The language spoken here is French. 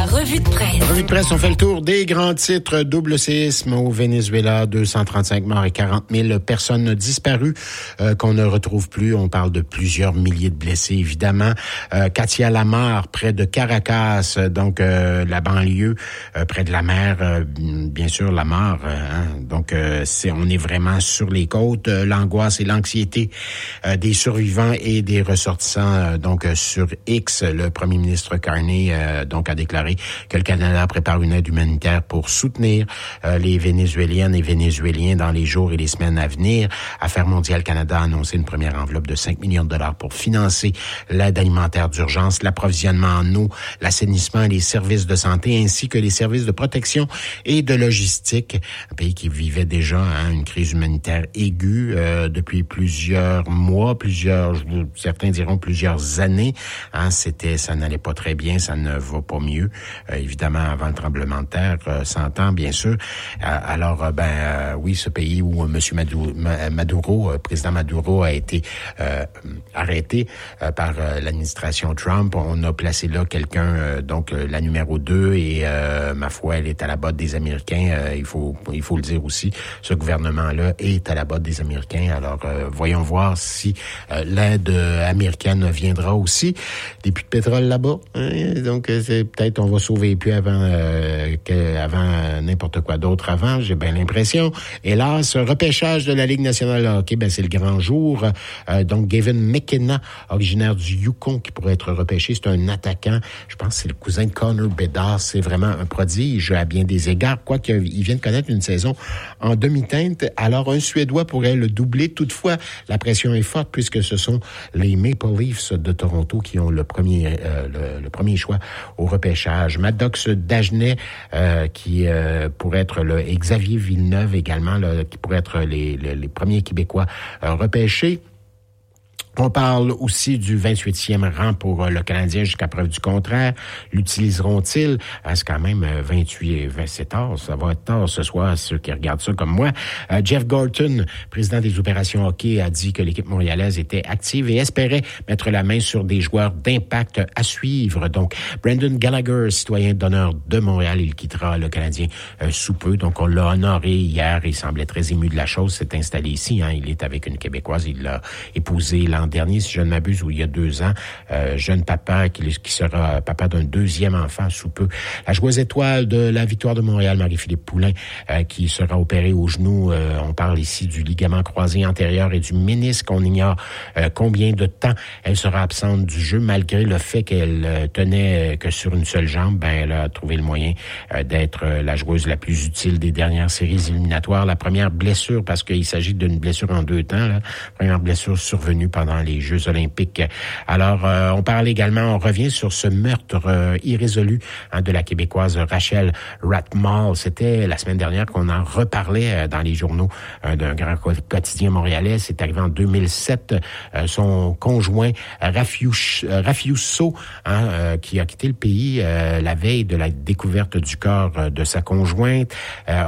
revue de presse. Revue de presse, on fait le tour des grands titres. Double séisme au Venezuela, 235 morts et 40 000 personnes disparues qu'on ne retrouve plus. On parle de plusieurs milliers de blessés, évidemment. Katia Lamar, près de Caracas, donc la banlieue, près de la mer, bien sûr, Lamar. Donc, on est vraiment sur les côtes. L'angoisse et l'anxiété des survivants et des ressortissants. Donc, sur X, le premier ministre Carney donc a déclaré que le Canada prépare une aide humanitaire pour soutenir les Vénézuéliennes et Vénézuéliens dans les jours et les semaines à venir. Affaires mondiales Canada a annoncé une première enveloppe de 5 millions de dollars pour financer l'aide alimentaire d'urgence, l'approvisionnement en eau, l'assainissement et les services de santé, ainsi que les services de protection et de logistique. Un pays qui vivait déjà une crise humanitaire aiguë depuis plusieurs mois, certains diront plusieurs années. Ça n'allait pas très bien, ça ne va pas mieux. Évidemment, avant le tremblement de terre, s'entend, bien sûr. Oui, ce pays où M. Maduro, président Maduro, a été arrêté par l'administration Trump. On a placé là quelqu'un, la numéro 2, et ma foi, elle est à la botte des Américains. Il faut le dire aussi. Ce gouvernement-là est à la botte des Américains. Alors, voyons voir si l'aide américaine viendra aussi. Des puits de pétrole là-bas. Donc, c'est peut-être on va sauver puis avant n'importe quoi d'autre avant, j'ai bien l'impression. Hélas, repêchage de la Ligue nationale de hockey, c'est le grand jour. Donc, Gavin McKenna, originaire du Yukon, qui pourrait être repêché. C'est un attaquant. Je pense que c'est le cousin de Connor Bedard. C'est vraiment un prodige à bien des égards. Quoique, il vient de connaître une saison en demi-teinte. Alors, un Suédois pourrait le doubler. Toutefois, la pression est forte puisque ce sont les Maple Leafs de Toronto qui ont le premier choix au repêchage. Maddox Dagenet, qui pourrait être et Xavier Villeneuve également, qui pourraient être les premiers Québécois repêchés. On parle aussi du 28e rang pour le Canadien jusqu'à preuve du contraire. L'utiliseront-ils? C'est quand même 28, c'est tard, ça va être tard ce soir, ceux qui regardent ça comme moi. Jeff Gorton, président des opérations hockey, a dit que l'équipe montréalaise était active et espérait mettre la main sur des joueurs d'impact à suivre. Donc, Brendan Gallagher, citoyen d'honneur de Montréal, il quittera le Canadien sous peu. Donc, on l'a honoré hier. Il semblait très ému de la chose. S'est installé ici. Il est avec une Québécoise. Il l'a épousée l'an dernier, si je ne m'abuse, ou il y a 2 ans, jeune papa qui sera papa d'un deuxième enfant sous peu. La joueuse étoile de la Victoire de Montréal, Marie-Philippe Poulin, qui sera opérée au genou. On parle ici du ligament croisé antérieur et du ménisque. On ignore combien de temps elle sera absente du jeu, malgré le fait qu'elle tenait que sur une seule jambe. Elle a trouvé le moyen d'être la joueuse la plus utile des dernières séries éliminatoires. La première blessure, parce qu'il s'agit d'une blessure en 2 temps, première blessure survenue pendant les Jeux olympiques. Alors, on parle également, on revient sur ce meurtre irrésolu de la Québécoise Rachel Ratmal. C'était la semaine dernière qu'on en reparlait dans les journaux d'un grand quotidien montréalais. C'est arrivé en 2007. Son conjoint, Rafiuso, qui a quitté le pays la veille de la découverte du corps de sa conjointe,